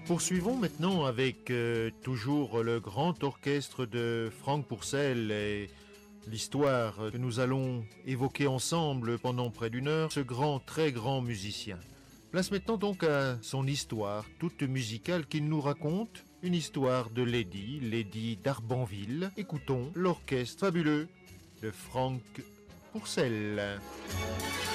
Poursuivons maintenant avec toujours le grand orchestre de Franck Pourcel et l'histoire que nous allons évoquer ensemble pendant près d'une heure, ce grand, très grand musicien. Place maintenant donc à son histoire toute musicale qu'il nous raconte, une histoire de Lady d'Arbanville. Écoutons l'orchestre fabuleux de Franck Pourcel.